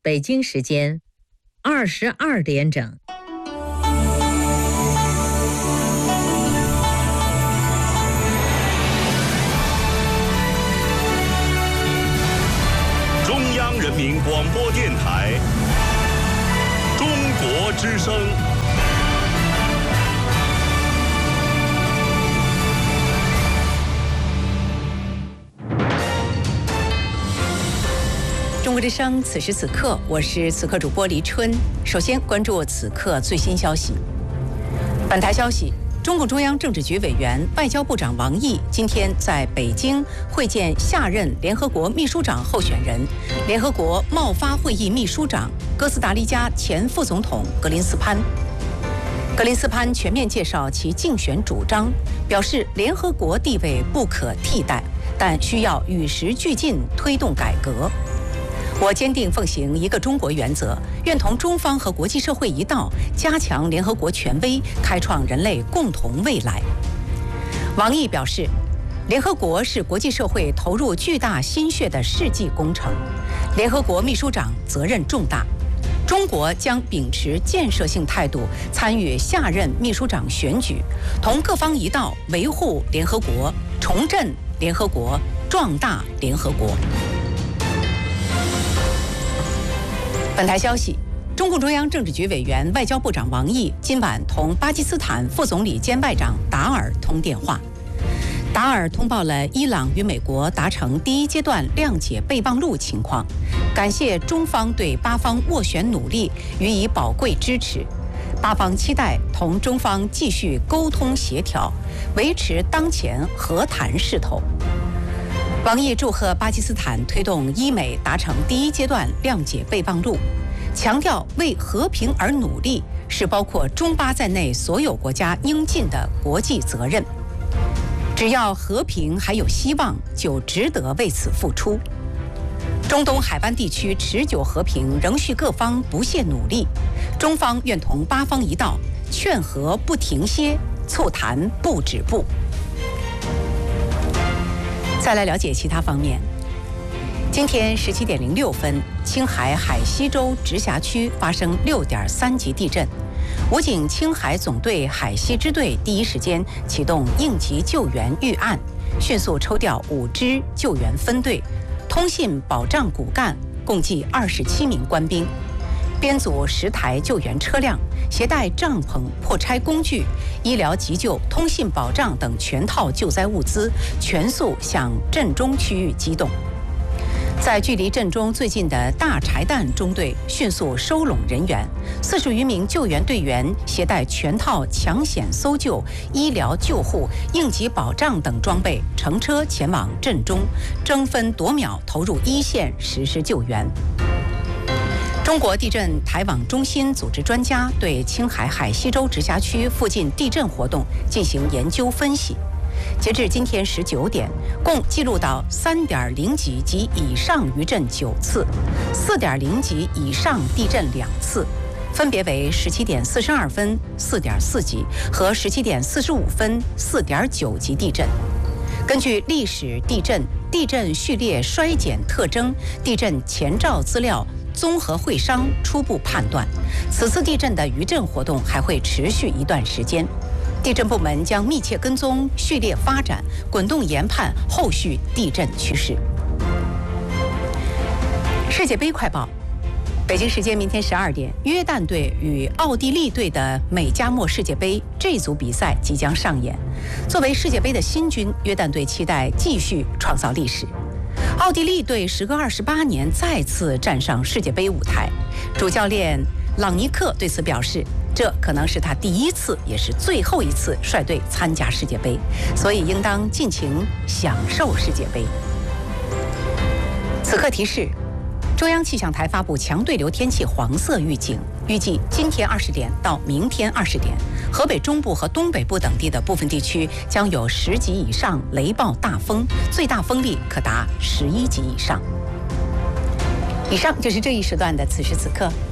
北京时间22点整。 中央人民广播电台中国之声。 中国之声，此时此刻，我是此刻主播黎春。首先关注此刻最新消息。本台消息，中共中央政治局委员、外交部长王毅今天在北京会见下任联合国秘书长候选人、联合国贸发会议秘书长、哥斯达黎加前副总统格林斯潘。格林斯潘全面介绍其竞选主张，表示联合国地位不可替代，但需要与时俱进推动改革。我坚定奉行一个中国原则，愿同中方和国际社会一道，加强联合国权威，开创人类共同未来。王毅表示，联合国是国际社会投入巨大心血的世纪工程，联合国秘书长责任重大。中国将秉持建设性态度参与下任秘书长选举，同各方一道维护联合国、重振联合国、壮大联合国。本台消息，中共中央政治局委员、外交部长王毅今晚同巴基斯坦副总理兼外长达尔通电话。达尔通报了伊朗与美国达成第一阶段谅解备忘录情况，感谢中方对巴方斡旋努力予以宝贵支持。巴方期待同中方继续沟通协调，维持当前和谈势头。王毅祝贺巴基斯坦推动伊美达成第一阶段谅解备忘录，强调为和平而努力是包括中巴在内所有国家应尽的国际责任。只要和平还有希望，就值得为此付出。中东海湾地区持久和平仍需各方不懈努力，中方愿同巴方一道，劝和不停歇，促谈不止步。再来了解其他方面。今天17点06分，青海海西州直辖区发生6.3级地震。武警青海总队海西支队第一时间启动应急救援预案，迅速抽调5支救援分队、通信保障骨干，共计27名官兵，编组10台救援车辆，携带帐篷、破拆工具、医疗急救、通信保障等全套救灾物资，全速向震中区域机动。在距离震中最近的大柴旦中队迅速收拢人员，40余名救援队员携带全套抢险搜救、医疗救护、应急保障等装备，乘车前往震中，争分夺秒投入一线实施救援。中国地震台网中心组织专家对青海海西州直辖区附近地震活动进行研究分析。截至今天19点，共记录到3.0级及以上余震9次，4.0级以上地震2次，分别为17点42分4.4级和17点45分4.9级地震。根据历史地震、地震序列衰减特征、地震前兆资料综合会商初步判断，此次地震的余震活动还会持续一段时间。地震部门将密切跟踪序列发展，滚动研判后续地震趋势。世界杯快报：北京时间明天12点，约旦队与奥地利队的美加墨世界杯 G 组比赛即将上演。作为世界杯的新军，约旦队期待继续创造历史。奥地利队时隔28年再次站上世界杯舞台，主教练朗尼克对此表示，这可能是他第一次也是最后一次率队参加世界杯，所以应当尽情享受世界杯。此刻提示，中央气象台发布强对流天气黄色预警，预计今天20点到明天20点，河北中部和东北部等地的部分地区将有10级以上雷暴大风，最大风力可达11级以上。以上就是这一时段的此时此刻。